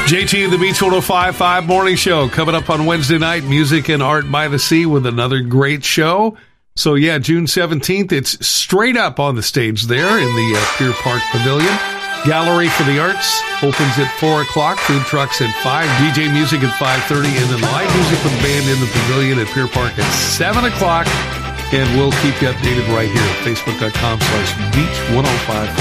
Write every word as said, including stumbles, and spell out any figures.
J T and the Beach one oh five point five Morning Show coming up on Wednesday night. Music and Art by the Sea with another great show. So, yeah, June seventeenth, it's straight up on the stage there in the uh, Pier Park Pavilion. Gallery for the Arts opens at four o'clock. Food trucks at five. D J music at five thirty. And then live music with the band in the pavilion at Pier Park at seven o'clock. And we'll keep you updated right here at facebook.com slash beach 105.